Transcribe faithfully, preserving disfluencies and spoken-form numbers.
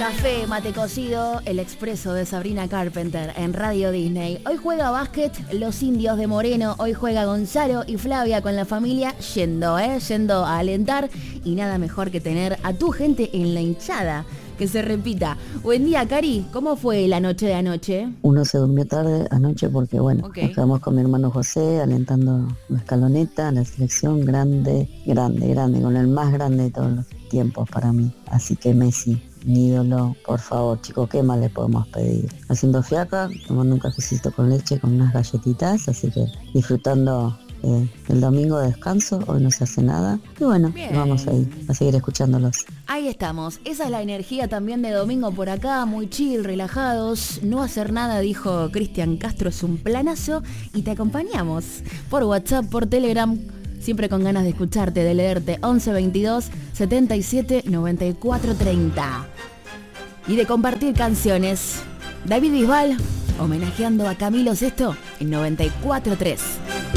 Café, mate cocido, el expreso de Sabrina Carpenter en Radio Disney. Hoy juega básquet los indios de Moreno, hoy juega Gonzalo y Flavia con la familia yendo, ¿eh? Yendo a alentar y nada mejor que tener a tu gente en la hinchada. Que se repita. Buen día, Cari. ¿Cómo fue la noche de anoche? Uno se durmió tarde anoche porque, bueno, okay. Nos quedamos con mi hermano José alentando la escaloneta, la selección grande, grande, grande, con el más grande de todos los tiempos para mí. Así que Messi, mi ídolo, por favor, chicos, ¿qué más le podemos pedir? Haciendo fiaca, tomando un cafecito con leche, con unas galletitas, así que disfrutando Eh, el domingo de descanso, hoy no se hace nada y bueno, bien. Vamos a ir a seguir escuchándolos. Ahí estamos, esa es la energía también de domingo por acá, muy chill, relajados, no hacer nada, dijo Cristian Castro, es un planazo y te acompañamos por WhatsApp, por Telegram, siempre con ganas de escucharte, de leerte, once veintidós setenta y siete noventa y cuatro treinta y de compartir canciones. David Bisbal homenajeando a Camilo Sesto en noventa y cuatro tres.